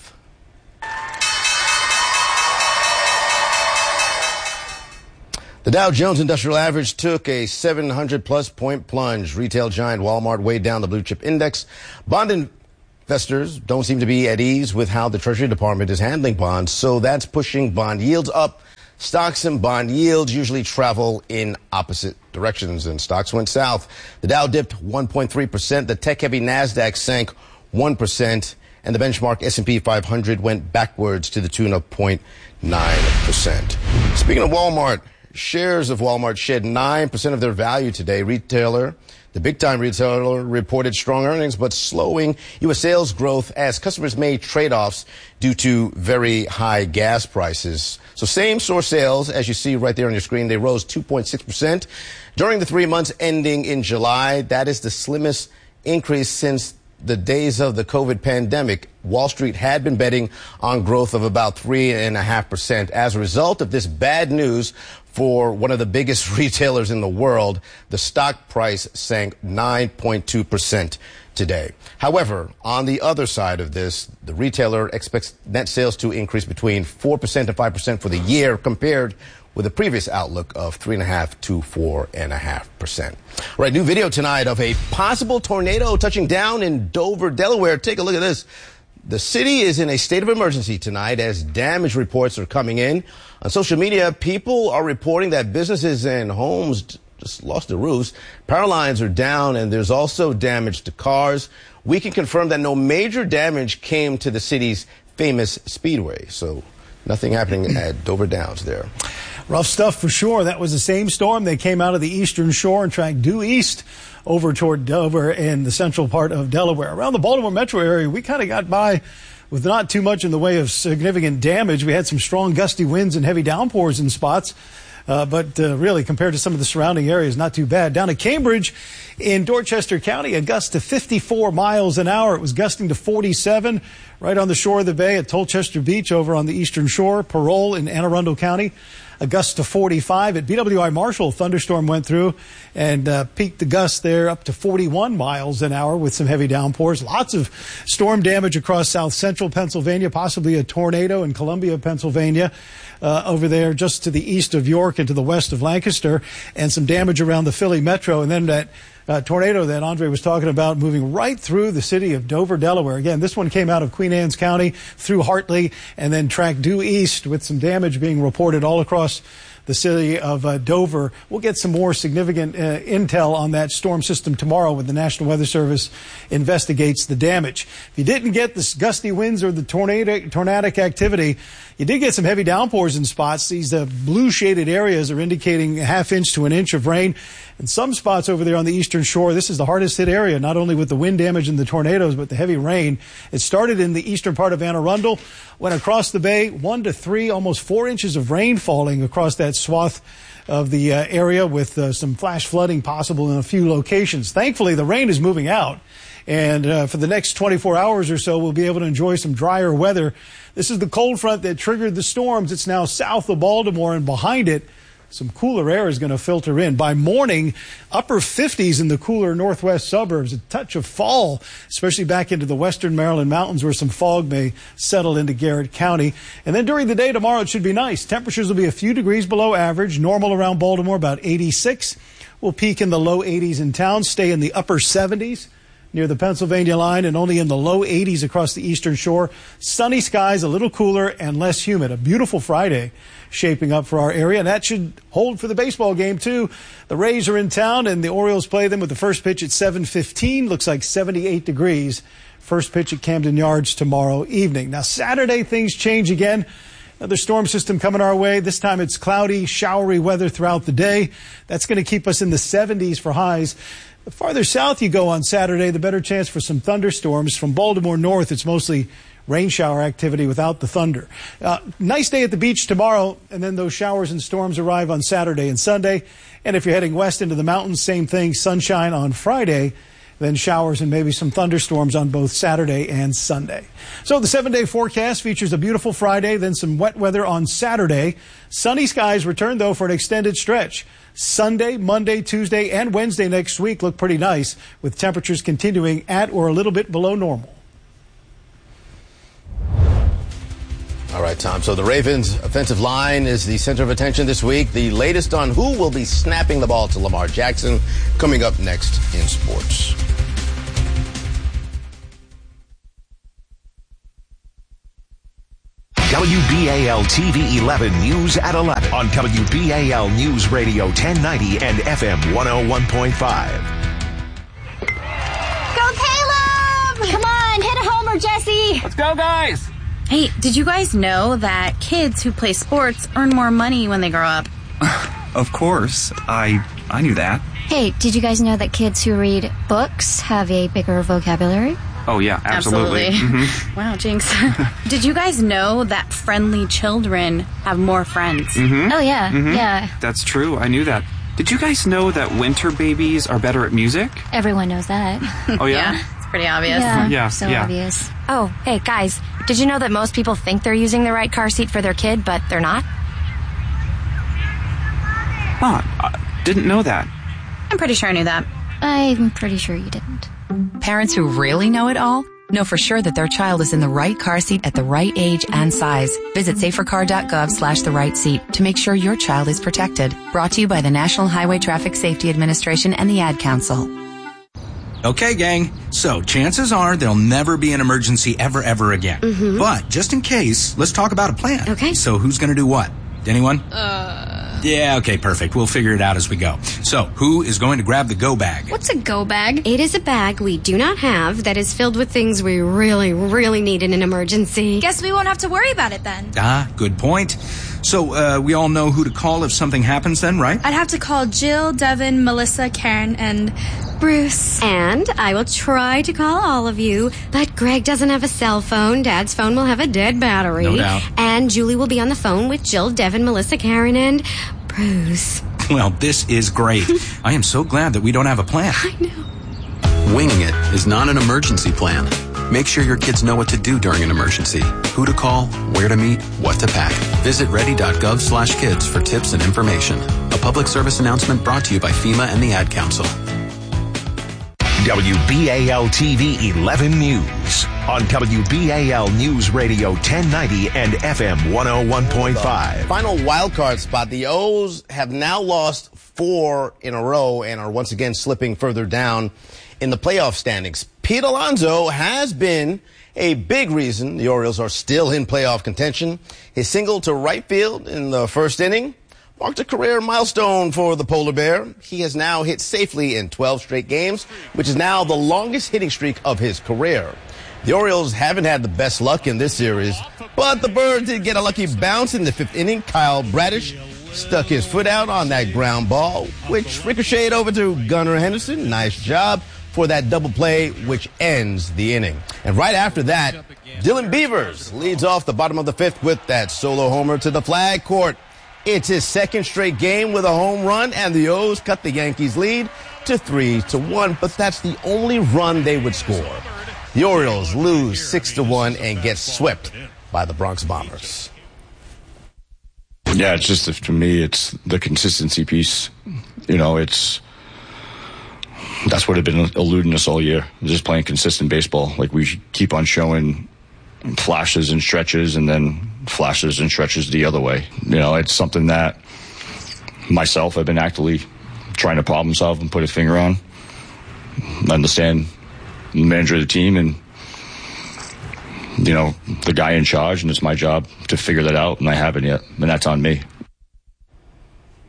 The Dow Jones Industrial Average took a seven hundred plus point plunge. Retail giant Walmart weighed down the blue chip index. Bond investors don't seem to be at ease with how the Treasury Department is handling bonds, so that's pushing bond yields up. Stocks and bond yields usually travel in opposite directions, and stocks went south. The Dow dipped one point three percent. The tech-heavy NASDAQ sank one percent, and the benchmark S and P five hundred went backwards to the tune of zero point nine percent. Speaking of Walmart, shares of Walmart shed nine percent of their value today. Retailer, the big-time retailer, reported strong earnings, but slowing U S sales growth as customers made trade-offs due to very high gas prices. So same-store sales, as you see right there on your screen, they rose two point six percent during the three months ending in July. That is the slimmest increase since the days of the COVID pandemic. Wall Street had been betting on growth of about three point five percent. As a result of this bad news for one of the biggest retailers in the world, the stock price sank nine point two percent today. However, on the other side of this, the retailer expects net sales to increase between four percent and five percent for the year, compared with a previous outlook of three point five to four point five percent. All right, new video tonight of a possible tornado touching down in Dover, Delaware. Take a look at this. The city is in a state of emergency tonight as damage reports are coming in. On social media, people are reporting that businesses and homes just lost their roofs. Power lines are down, and there's also damage to cars. We can confirm that no major damage came to the city's famous speedway. So nothing happening at Dover Downs there. Rough stuff for sure. That was the same storm. They came out of the eastern shore and tracked due east over toward Dover in the central part of Delaware. Around the Baltimore metro area, we kind of got by with not too much in the way of significant damage. We had some strong gusty winds and heavy downpours in spots. Uh, but uh, really, compared to some of the surrounding areas, not too bad. Down at Cambridge in Dorchester County, a gust to fifty-four miles an hour. It was gusting to forty-seven right on the shore of the bay at Tolchester Beach over on the eastern shore. Parole in Anne Arundel County, a gust to forty-five. At B W I Marshall, a thunderstorm went through and uh, peaked the gust there up to forty-one miles an hour with some heavy downpours. Lots of storm damage across south central Pennsylvania, possibly a tornado in Columbia, Pennsylvania. Uh, over there just to the east of York and to the west of Lancaster, and some damage around the Philly metro. And then that uh, tornado that Andre was talking about moving right through the city of Dover, Delaware. Again, this one came out of Queen Anne's County through Hartley and then tracked due east with some damage being reported all across the city of uh, Dover. We'll get some more significant uh, intel on that storm system tomorrow when the National Weather Service investigates the damage. If you didn't get the gusty winds or the tornado, tornadic activity, you did get some heavy downpours in spots. These uh, blue shaded areas are indicating a half inch to an inch of rain. In some spots over there on the eastern shore, this is the hardest hit area, not only with the wind damage and the tornadoes, but the heavy rain. It started in the eastern part of Anne Arundel, went across the bay, one to three, almost four inches of rain falling across that swath of the uh, area, with uh, some flash flooding possible in a few locations. Thankfully, the rain is moving out, and uh, for the next twenty-four hours or so, we'll be able to enjoy some drier weather. This is the cold front that triggered the storms. It's now south of Baltimore, and behind it, some cooler air is going to filter in. By morning, upper fifties in the cooler northwest suburbs, a touch of fall, especially back into the western Maryland mountains where some fog may settle into Garrett County. And then during the day tomorrow, it should be nice. Temperatures will be a few degrees below average. Normal around Baltimore, about eighty-six. We'll peak in the low eighties in town, stay in the upper seventies near the Pennsylvania line, and only in the low eighties across the eastern shore. Sunny skies, a little cooler and less humid. A beautiful Friday shaping up for our area, and that should hold for the baseball game too. The Rays are in town, and the Orioles play them with the first pitch at seven fifteen. Looks like seventy-eight degrees First pitch at Camden Yards tomorrow evening. Now, Saturday, things change again. Another storm system coming our way. This time it's cloudy, showery weather throughout the day. That's going to keep us in the seventies for highs. The farther south you go on Saturday, the better chance for some thunderstorms. From Baltimore north, it's mostly rain shower activity without the thunder. Uh, nice day at the beach tomorrow, and then those showers and storms arrive on Saturday and Sunday. And if you're heading west into the mountains, same thing, sunshine on Friday, then showers and maybe some thunderstorms on both Saturday and Sunday. So the seven-day forecast features a beautiful Friday, then some wet weather on Saturday. Sunny skies return, though, for an extended stretch. Sunday, Monday, Tuesday, and Wednesday next week look pretty nice, with temperatures continuing at or a little bit below normal. All right, Tom. So the Ravens' offensive line is the center of attention this week. The latest on who will be snapping the ball to Lamar Jackson coming up next in sports. W B A L T V eleven News at eleven on W B A L News Radio ten ninety and F M one oh one point five. Go Caleb! Come on, hit a homer, Jesse! Let's go, guys! Hey, did you guys know that kids who play sports earn more money when they grow up? Of course. I I knew that. Hey, did you guys know that kids who read books have a bigger vocabulary? Oh, yeah, absolutely. Absolutely. Mm-hmm. Wow, jinx. Did you guys know that friendly children have more friends? Mm-hmm. Oh, yeah, mm-hmm. yeah. That's true. I knew that. Did you guys know that winter babies are better at music? Everyone knows that. Oh, yeah? Yeah, it's pretty obvious. Yeah, yeah so yeah. obvious. Oh, hey, guys, did you know that most people think they're using the right car seat for their kid, but they're not? Huh, I didn't know that. I'm pretty sure I knew that. I'm pretty sure you didn't. Parents who really know it all know for sure that their child is in the right car seat at the right age and size. Visit safercar.gov slash the right seat to make sure your child is protected. Brought to you by the National Highway Traffic Safety Administration and the Ad Council. Okay, gang. So chances are there'll never be an emergency ever, ever again. Mm-hmm. But just in case, let's talk about a plan. Okay. So who's going to do what? Anyone? Uh... Yeah, okay, perfect. We'll figure it out as we go. So, who is going to grab the go bag? What's a go bag? It is a bag we do not have that is filled with things we really, really need in an emergency. Guess we won't have to worry about it then. Ah, good point. So, uh, we all know who to call if something happens then, right? I'd have to call Jill, Devin, Melissa, Karen, and Bruce. And I will try to call all of you, but Greg doesn't have a cell phone. Dad's phone will have a dead battery. No doubt. And Julie will be on the phone with Jill, Devin, Melissa, Karen, and Bruce. Well, this is great. I am so glad that we don't have a plan. I know. Winging it is not an emergency plan. Make sure your kids know what to do during an emergency, who to call, where to meet, what to pack. Visit ready.gov slash kids for tips and information. A public service announcement brought to you by FEMA and the Ad Council. W B A L T V eleven News on W B A L News Radio ten ninety and F M one oh one point five. Final wild card spot. The O's have now lost four in a row and are once again slipping further down in the playoff standings. Pete Alonso has been a big reason the Orioles are still in playoff contention. His single to right field in the first inning marked a career milestone for the Polar Bear. He has now hit safely in twelve straight games, which is now the longest hitting streak of his career. The Orioles haven't had the best luck in this series, but the Birds did get a lucky bounce in the fifth inning. Kyle Bradish stuck his foot out on that ground ball, which ricocheted over to Gunnar Henderson. Nice job for that double play, which ends the inning. And right after that, Dylan Beavers leads off the bottom of the fifth with that solo homer to the flag court. It's his second straight game with a home run, and the O's cut the Yankees' lead to three to one, but that's the only run they would score. The Orioles lose six to one and get swept by the Bronx Bombers. Yeah, it's just, to me, it's the consistency piece. You know, it's, that's what had been eluding us all year, just playing consistent baseball. Like, we keep on showing flashes and stretches and then flashes and stretches the other way. You know, it's something that myself I've been actively trying to problem solve and put a finger on. I understand the manager of the team and, you know, the guy in charge, and it's my job to figure that out, and I haven't yet, and that's on me.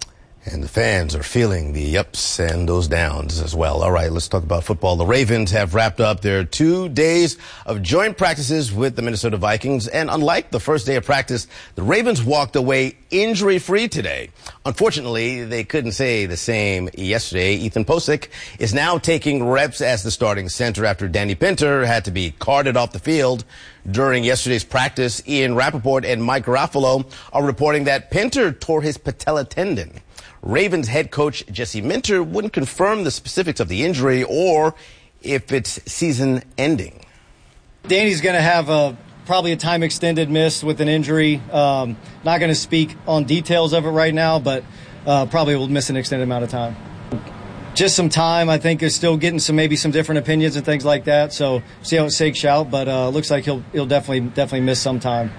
And the fans are feeling the ups and those downs as well. All right, let's talk about football. The Ravens have wrapped up their two days of joint practices with the Minnesota Vikings. And unlike the first day of practice, the Ravens walked away injury-free today. Unfortunately, they couldn't say the same yesterday. Ethan Pocic is now taking reps as the starting center after Danny Pinter had to be carted off the field during yesterday's practice. Ian Rappaport and Mike Garafolo are reporting that Pinter tore his patella tendon. Ravens head coach Jesse Minter wouldn't confirm the specifics of the injury or if it's season ending. Danny's going to have a probably a time extended miss with an injury. Um, not going to speak on details of it right now, but uh, probably will miss an extended amount of time. Just some time. I think is still getting some maybe some different opinions and things like that. So see how it shakes out, but uh, looks like he'll he'll definitely definitely miss some time.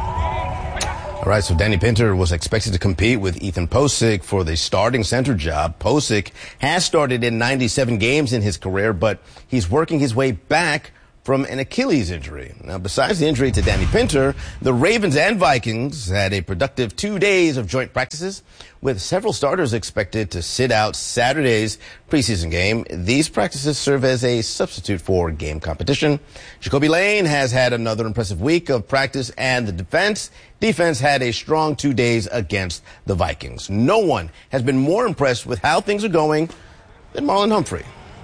All right, so Danny Pinter was expected to compete with Ethan Pocic for the starting center job. Pocic has started in ninety-seven games in his career, but he's working his way back from an Achilles injury. Now, besides the injury to Danny Pinter, the Ravens and Vikings had a productive two days of joint practices, with several starters expected to sit out Saturday's preseason game. These practices serve as a substitute for game competition. Jacoby Lane has had another impressive week of practice, and the defense defense had a strong two days against the Vikings. No one has been more impressed with how things are going than Marlon Humphrey.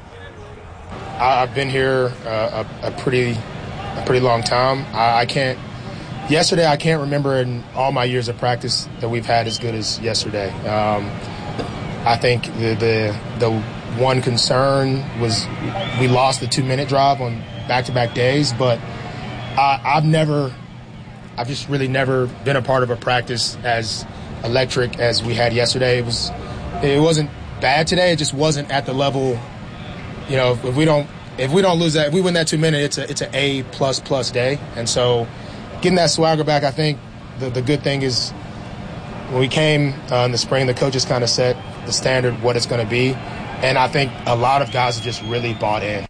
I've been here uh, a, a pretty, a pretty long time. I, I can't. Yesterday, I can't remember in all my years of practice that we've had as good as yesterday. Um, I think the, the the one concern was we lost the two-minute drive on back-to-back days, but I, I've never, I've just really never been a part of a practice as electric as we had yesterday. It was, it wasn't bad today. It just wasn't at the level. You know, if we don't if we don't lose that, if we win that two minute, it's a it's an A plus plus day. And so, getting that swagger back, I think the the good thing is when we came uh, in the spring, the coaches kind of set the standard what it's going to be, and I think a lot of guys have just really bought in.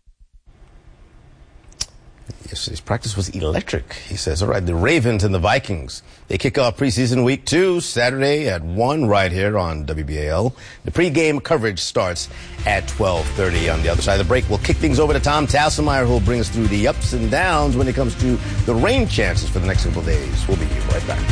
Yesterday's practice was electric, he says. All right, the Ravens and the Vikings, they kick off preseason week two Saturday at one right here on W B A L. The pregame coverage starts at twelve thirty. On the other side of the break, we'll kick things over to Tom Tasselmeyer, who will bring us through the ups and downs when it comes to the rain chances for the next couple of days. We'll be right back.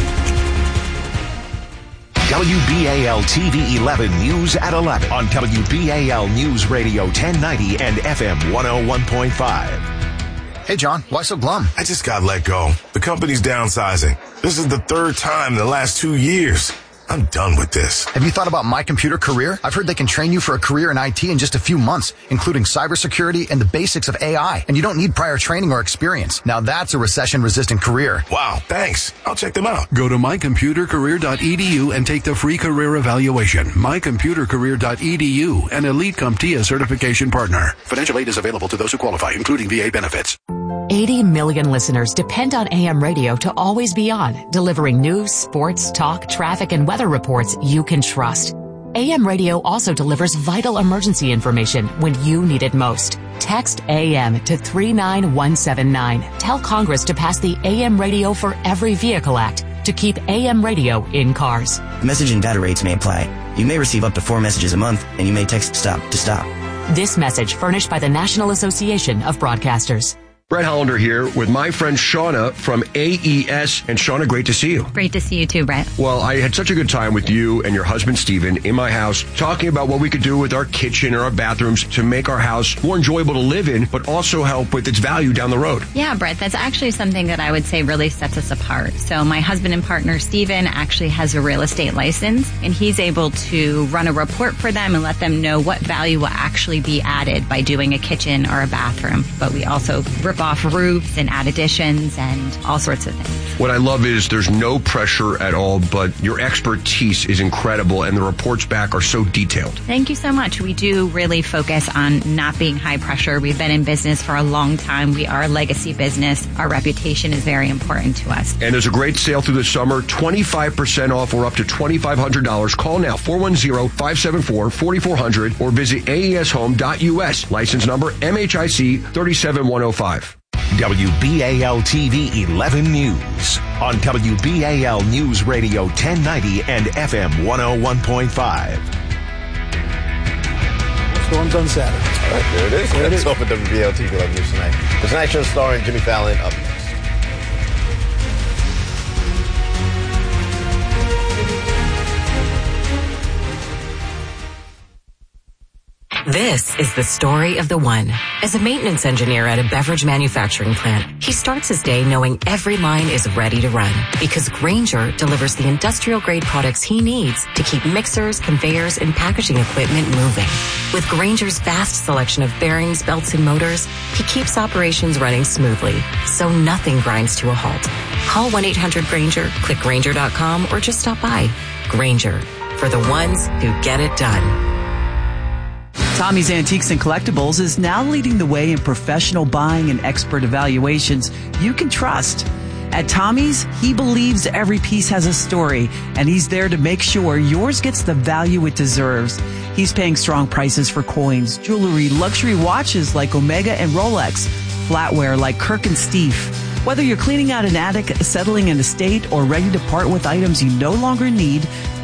W B A L T V eleven News at eleven on W B A L News Radio ten ninety and F M one oh one point five. Hey, John, why so glum? I just got let go. The company's downsizing. This is the third time in the last two years. I'm done with this. Have you thought about My Computer Career? I've heard they can train you for a career in I T in just a few months, including cybersecurity and the basics of A I. And you don't need prior training or experience. Now that's a recession-resistant career. Wow, thanks. I'll check them out. Go to my computer career dot e d u and take the free career evaluation. my computer career dot e d u, an Elite CompTIA certification partner. Financial aid is available to those who qualify, including V A benefits. eighty million listeners depend on A M radio to always be on, delivering news, sports, talk, traffic, and weather reports you can trust. A M radio also delivers vital emergency information when you need it most. Text A M to three nine one seven nine. Tell Congress to pass the A M Radio for Every Vehicle Act to keep A M radio in cars. Message and data rates may apply. You may receive up to four messages a month, and you may text STOP to stop. This message furnished by the National Association of Broadcasters. Brett Hollander here with my friend Shauna from A E S. And Shauna, great to see you. Great to see you too, Brett. Well, I had such a good time with you and your husband, Steven, in my house, talking about what we could do with our kitchen or our bathrooms to make our house more enjoyable to live in, but also help with its value down the road. Yeah, Brett, that's actually something that I would say really sets us apart. So my husband and partner, Steven, actually has a real estate license, and he's able to run a report for them and let them know what value will actually be added by doing a kitchen or a bathroom. But we also rip off roofs and add additions and all sorts of things. What I love is there's no pressure at all, but your expertise is incredible and the reports back are so detailed. Thank you so much. We do really focus on not being high pressure. We've been in business for a long time. We are a legacy business. Our reputation is very important to us. And there's a great sale through the summer, twenty-five percent off or up to twenty-five hundred dollars. Call now, four one zero, five seven four, four four zero zero or visit A E S home dot U S. License number M H I C three seven one zero five. W B A L T V eleven News on W B A L News Radio ten ninety and F M one oh one point five. Storms on Saturday. All right, there it is. There it That's is. all for W B A L T V eleven News tonight. The Tonight Show starring Jimmy Fallon up next. This is the story of the one. As a maintenance engineer at a beverage manufacturing plant, he starts his day knowing every line is ready to run because Grainger delivers the industrial-grade products he needs to keep mixers, conveyors, and packaging equipment moving. With Grainger's vast selection of bearings, belts, and motors, he keeps operations running smoothly, so nothing grinds to a halt. Call one eight hundred Grainger, click Grainger dot com, or just stop by. Grainger, for the ones who get it done. Tommy's Antiques and Collectibles is now leading the way in professional buying and expert evaluations you can trust. At Tommy's, he believes every piece has a story, and he's there to make sure yours gets the value it deserves. He's paying strong prices for coins, jewelry, luxury watches like Omega and Rolex, flatware like Kirk and Steve. Whether you're cleaning out an attic, settling an estate, or ready to part with items you no longer need,